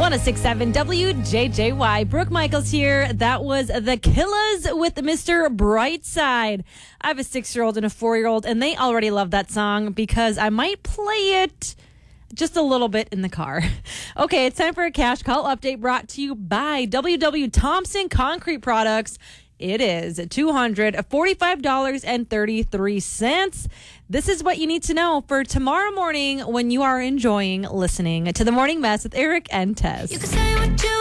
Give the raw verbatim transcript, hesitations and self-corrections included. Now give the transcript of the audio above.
one oh six point seven W J J Y. Brooke Michaels here. That was The Killers with Mister Brightside. I have a six-year-old and a four-year-old, and they already love that song because I might play it just a little bit in the car. Okay, it's time for a cash call update brought to you by W W Thompson Concrete Products. It is two hundred forty-five dollars and thirty-three cents. This is what you need to know for tomorrow morning when you are enjoying listening to The Morning Mess with Eric and Tess. You can say what you